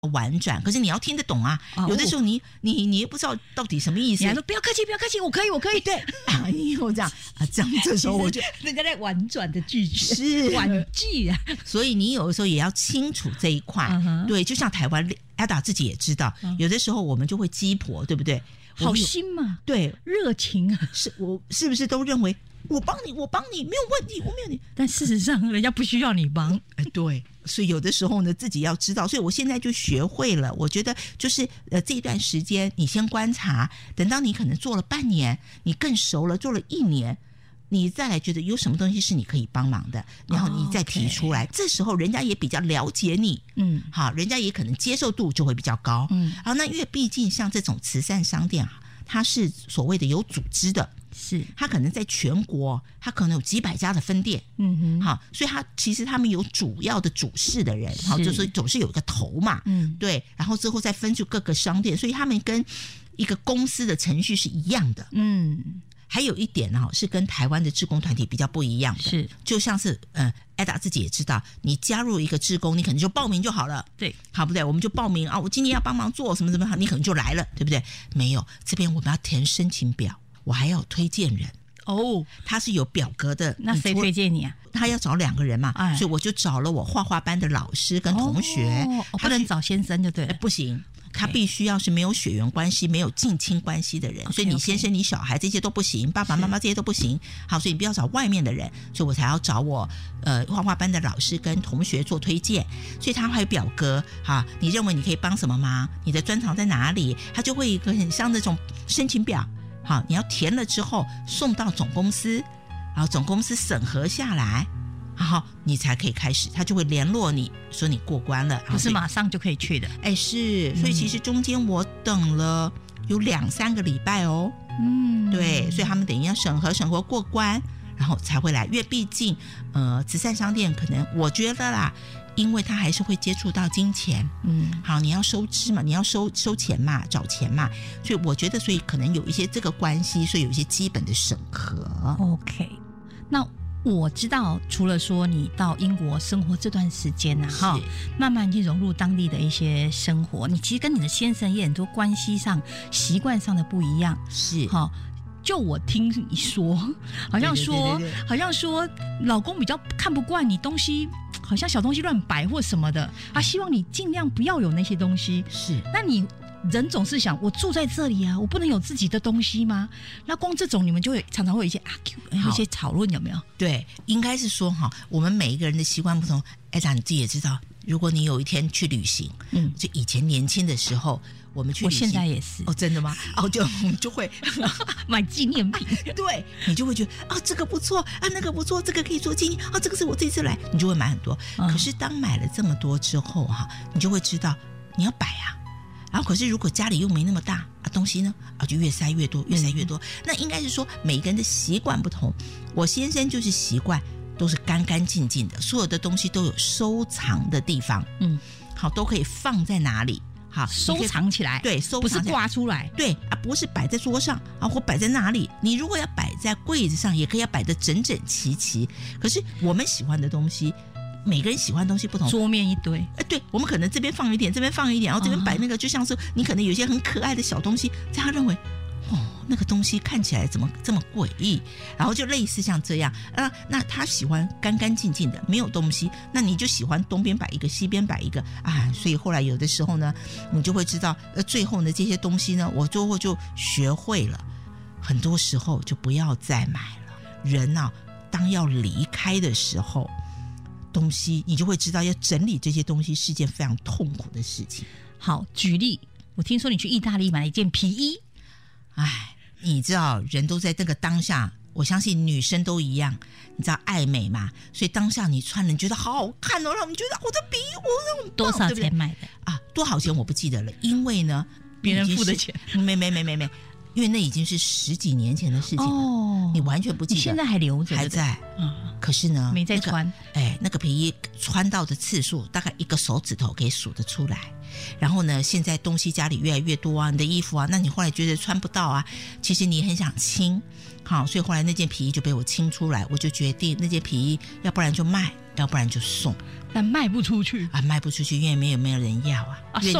婉转，可是你要听得懂啊。有的时候你也不知道到底什么意思。 你还说不要客气，不要客气，我可以。对啊， 你有这样啊，这样这时候我就人家在婉转的拒绝， 是婉拒啊。 所以你有的时候也要清楚这一块。对，就像台湾 Ada 自己也知道，有的时候我们就会鸡婆，对不对？ 好心嘛， 对， 热情啊， 我是不是都认为我帮你没有问题，我没有你， 但事实上人家不需要你帮。 对，所以有的时候呢自己要知道，所以我现在就学会了。我觉得就是这段时间你先观察，等到你可能做了半年，你更熟了，做了1年，你再来觉得有什么东西是你可以帮忙的，然后你再提出来，这时候人家也比较了解你，好，人家也可能接受度就会比较高，好，那因为毕竟像这种慈善商店啊，它是所谓的有组织的，是它可能在全国，它可能有几百家的分店，好，所以其实他们有主要的主事的人，好，就是总是有一个头嘛，对，然后之后再分出各个商店，所以他们跟一个公司的程序是一样的，还有一点是跟台湾的志工团体比较不一样的，是就像是Ada 自己也知道，你加入一个志工，你可能就报名就好了，对，好不对？我们就报名啊，我今年要帮忙做什么什么，你可能就来了，对不对？没有，这边我们要填申请表，我还要有推荐人哦，他是有表格的。 那谁推荐你啊？ 他要找2个人嘛，所以我就找了我画画班的老师跟同学， 不能找先生就对了， 不行。他必须要是没有血缘关系、没有近亲关系的人，所以你先生、你小孩这些都不行，爸爸妈妈这些都不行。好，所以你不要找外面的人，所以我才要找我画画班的老师跟同学做推荐。所以他还有表格，哈，你认为你可以帮什么忙？你的专长在哪里？他就会有一个很像那种申请表，好，你要填了之后送到总公司，然后总公司审核下来。然后你才可以开始，他就会联络你说你过关了， 不是马上就可以去的。 是，所以其实中间我等了有2-3个礼拜哦。对，所以他们等于要审核过关，然后才会来。因为毕竟慈善商店可能我觉得啦，因为他还是会接触到金钱，好，你要收支嘛，你要收钱嘛，找钱嘛，所以我觉得，所以可能有一些这个关系，所以有一些基本的审核。 OK， 那我知道，除了说你到英国生活这段时间慢慢去融入当地的一些生活，你其实跟你的先生也很多关系上、习惯上的不一样。是，就我听你说，好像说，老公比较看不惯你东西，好像小东西乱摆或什么的，希望你尽量不要有那些东西。是，那你人总是想，我住在这里啊，我不能有自己的东西吗？那光这种你们就会常常会有一些有一些讨论，有没有？ 对，应该是说我们每一个人的习惯不同。Ada 你自己也知道，如果你有一天去旅行，就以前年轻的时候我们去旅行， 我现在也是。 哦，真的吗？我们就会买纪念品， 对，你就会觉得这个不错啊，那个不错，这个可以做纪念这个是我这次来，你就会买很多。可是当买了这么多之后你就会知道你要摆啊。然后可是如果家里又没那么大东西呢就越塞越多，越塞越多。那应该是说每个人的习惯不同。我先生就是习惯都是干干净净的，所有的东西都有收藏的地方，好，都可以放在哪里，好， 收藏起来， 对，收藏起来， 不是挂出来， 对不是摆在桌上或摆在哪里。你如果要摆在柜子上，也可以要摆得整整齐齐。可是我们喜欢的东西，每个人喜欢的东西不同， 桌面一堆， 对，我们可能这边放一点，这边放一点，然后这边摆那个，就像是你可能有些很可爱的小东西，在他认为那个东西看起来怎么这么诡异，然后就类似像这样那他喜欢干干净净的，没有东西，那你就喜欢东边摆一个，西边摆一个所以后来有的时候呢，你就会知道最后呢这些东西呢，我最后就学会了，很多时候就不要再买了。人当要离开的时候，东西你就会知道要整理这些东西是件非常痛苦的事情。 好，举例，我听说你去意大利买了一件皮衣， 你知道人都在那个当下，我相信女生都一样，你知道爱美嘛，所以当下你穿了你觉得好好看让你觉得我的皮衣我很棒。 多少钱买的多少钱我不记得了，因为呢别人付的钱， 没因为那已经是10几年前的事情了，你完全不记得。 你现在还留着？ 还在，可是呢， 没再穿。 那个皮衣穿到的次数大概1个手指头可以数得出来。然后呢，现在东西家里越来越多啊，你的衣服啊，那你后来觉得穿不到啊，其实你很想清，好，所以后来那件皮衣就被我清出来，我就决定那件皮衣要不然就卖，要不然就送。 但卖不出去啊，卖不出去，因为没有人要啊。